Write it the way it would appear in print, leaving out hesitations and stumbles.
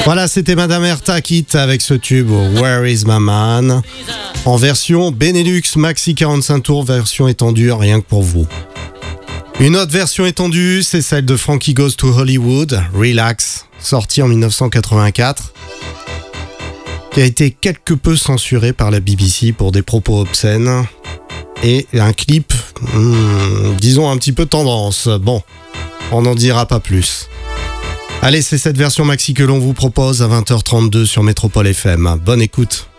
Voilà, c'était Madame Erta Kitt avec ce tube Where is my man en version Benelux Maxi 45 tours, version étendue rien que pour vous. Une autre version étendue, c'est celle de Frankie Goes to Hollywood, Relax, sortie en 1984, qui a été quelque peu censurée par la BBC pour des propos obscènes et un clip, disons un petit peu tendance. Bon, on n'en dira pas plus. Allez, c'est cette version maxi que l'on vous propose à 20h32 sur Métropole FM. Bonne écoute.